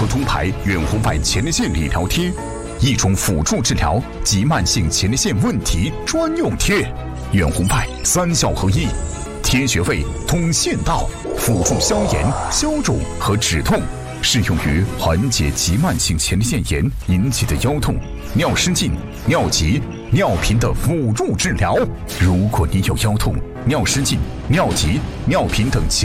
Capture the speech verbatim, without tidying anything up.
中牌远红外前列腺理疗贴，一种辅助治疗及慢性前列腺问题专用贴。远红外三效合一，贴穴位通腺道，辅助消炎、消肿和止痛，适用于缓解急慢性前列腺炎引起的腰痛、尿失禁、尿急、尿频的辅助治疗。如果你有腰痛、尿失禁、尿急、尿频等